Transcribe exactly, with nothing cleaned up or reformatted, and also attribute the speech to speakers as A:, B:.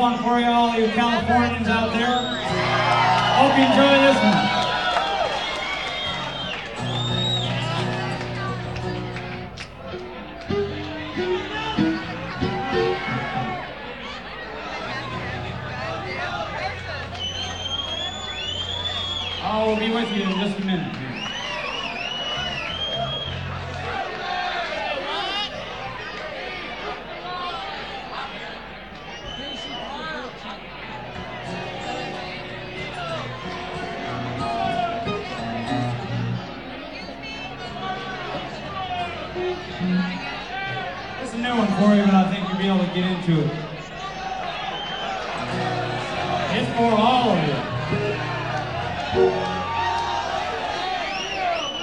A: one for you, all you Californians out there. Hope you enjoy this one. I will be with you in just a minute. It's a new one for you, but I think you'll be able to get into it. It's for all of you.